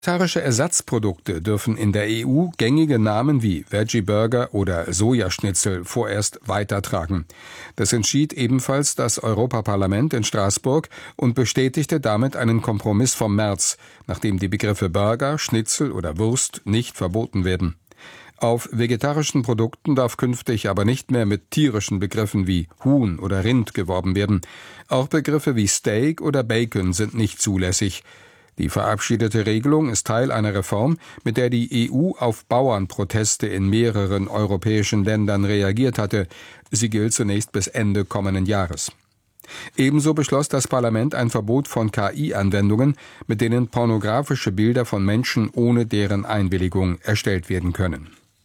Vegetarische Ersatzprodukte dürfen in der EU gängige Namen wie Veggie Burger oder Sojaschnitzel vorerst weitertragen. Das entschied ebenfalls das Europaparlament in Straßburg und bestätigte damit einen Kompromiss vom März, nachdem die Begriffe Burger, Schnitzel oder Wurst nicht verboten werden. Auf vegetarischen Produkten darf künftig aber nicht mehr mit tierischen Begriffen wie Huhn oder Rind geworben werden. Auch Begriffe wie Steak oder Bacon sind nicht zulässig. Die verabschiedete Regelung ist Teil einer Reform, mit der die EU auf Bauernproteste in mehreren europäischen Ländern reagiert hatte. Sie gilt zunächst bis Ende kommenden Jahres. Ebenso beschloss das Parlament ein Verbot von KI-Anwendungen, mit denen pornografische Bilder von Menschen ohne deren Einwilligung erstellt werden können.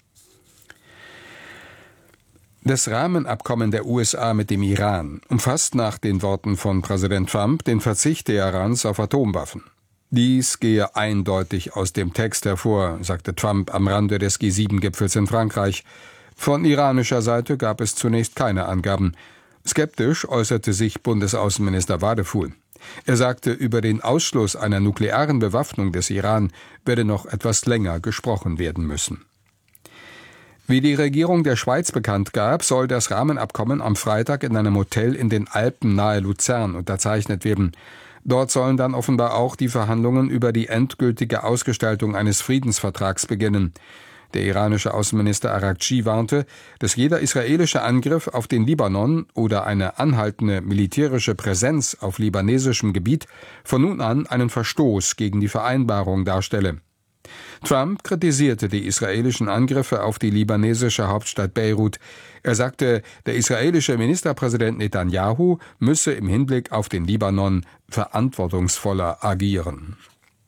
Das Rahmenabkommen der USA mit dem Iran umfasst nach den Worten von Präsident Trump den Verzicht Teherans auf Atomwaffen. Dies gehe eindeutig aus dem Text hervor, sagte Trump am Rande des G7-Gipfels in Frankreich. Von iranischer Seite gab es zunächst keine Angaben. Skeptisch äußerte sich Bundesaußenminister Wadefuhl. Er sagte, über den Ausschluss einer nuklearen Bewaffnung des Iran werde noch etwas länger gesprochen werden müssen. Wie die Regierung der Schweiz bekannt gab, soll das Rahmenabkommen am Freitag in einem Hotel in den Alpen nahe Luzern unterzeichnet werden. Dort sollen dann offenbar auch die Verhandlungen über die endgültige Ausgestaltung eines Friedensvertrags beginnen. Der iranische Außenminister Araghchi warnte, dass jeder israelische Angriff auf den Libanon oder eine anhaltende militärische Präsenz auf libanesischem Gebiet von nun an einen Verstoß gegen die Vereinbarung darstelle. Trump kritisierte die israelischen Angriffe auf die libanesische Hauptstadt Beirut. Er sagte, der israelische Ministerpräsident Netanyahu müsse im Hinblick auf den Libanon verantwortungsvoller agieren.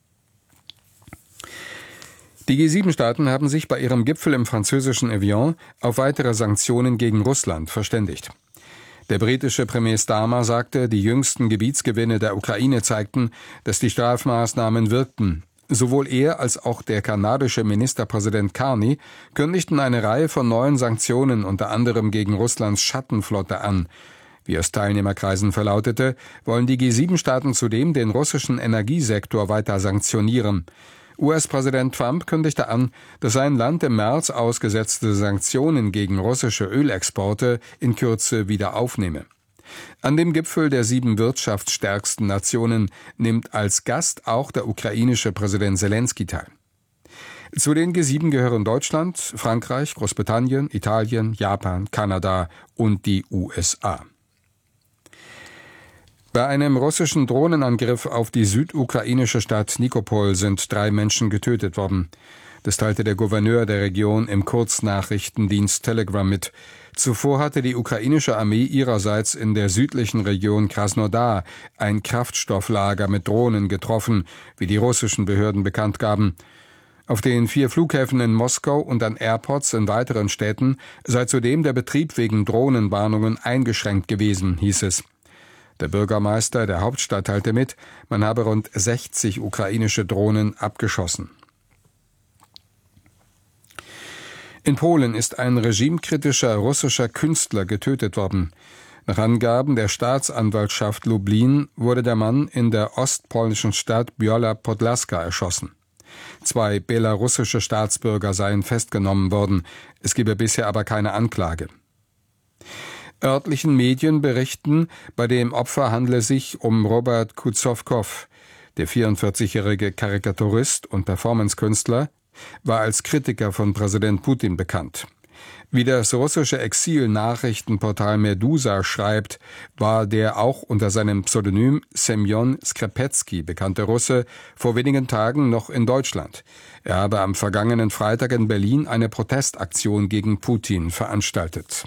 Die G7-Staaten haben sich bei ihrem Gipfel im französischen Evian auf weitere Sanktionen gegen Russland verständigt. Der britische Premier Starmer sagte, die jüngsten Gebietsgewinne der Ukraine zeigten, dass die Strafmaßnahmen wirkten. Sowohl er als auch der kanadische Ministerpräsident Carney kündigten eine Reihe von neuen Sanktionen unter anderem gegen Russlands Schattenflotte an. Wie aus Teilnehmerkreisen verlautete, wollen die G7-Staaten zudem den russischen Energiesektor weiter sanktionieren. US-Präsident Trump kündigte an, dass sein Land im März ausgesetzte Sanktionen gegen russische Ölexporte in Kürze wieder aufnehme. An dem Gipfel der 7 wirtschaftsstärksten Nationen nimmt als Gast auch der ukrainische Präsident Selenskyj teil. Zu den G7 gehören Deutschland, Frankreich, Großbritannien, Italien, Japan, Kanada und die USA. Bei einem russischen Drohnenangriff auf die südukrainische Stadt Nikopol sind 3 Menschen getötet worden. Das teilte der Gouverneur der Region im Kurznachrichtendienst Telegram mit. Zuvor hatte die ukrainische Armee ihrerseits in der südlichen Region Krasnodar ein Kraftstofflager mit Drohnen getroffen, wie die russischen Behörden bekannt gaben. Auf den 4 Flughäfen in Moskau und an Airports in weiteren Städten sei zudem der Betrieb wegen Drohnenwarnungen eingeschränkt gewesen, hieß es. Der Bürgermeister der Hauptstadt teilte mit, man habe rund 60 ukrainische Drohnen abgeschossen. In Polen ist ein regimekritischer russischer Künstler getötet worden. Nach Angaben der Staatsanwaltschaft Lublin wurde der Mann in der ostpolnischen Stadt Biola Podlaska erschossen. 2 belarussische Staatsbürger seien festgenommen worden. Es gebe bisher aber keine Anklage. Örtlichen Medien berichten, bei dem Opfer handle es sich um Robert Kuzowkow. Der 44-jährige Karikaturist und Performancekünstler war als Kritiker von Präsident Putin bekannt. Wie das russische Exil-Nachrichtenportal Medusa schreibt, war der auch unter seinem Pseudonym Semjon Skrepetsky bekannte Russe vor wenigen Tagen noch in Deutschland. Er habe am vergangenen Freitag in Berlin eine Protestaktion gegen Putin veranstaltet.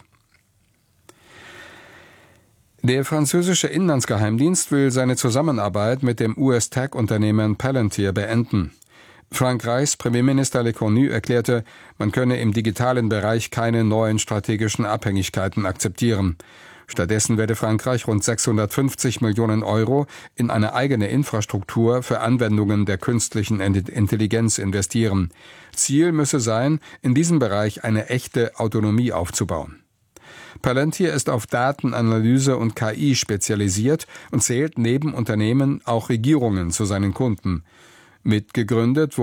Der französische Inlandsgeheimdienst will seine Zusammenarbeit mit dem US-Tech-Unternehmen Palantir beenden. Frankreichs Premierminister Lecornu erklärte, man könne im digitalen Bereich keine neuen strategischen Abhängigkeiten akzeptieren. Stattdessen werde Frankreich rund 650 Millionen Euro in eine eigene Infrastruktur für Anwendungen der künstlichen Intelligenz investieren. Ziel müsse sein, in diesem Bereich eine echte Autonomie aufzubauen. Palantir ist auf Datenanalyse und KI spezialisiert und zählt neben Unternehmen auch Regierungen zu seinen Kunden. Mitgegründet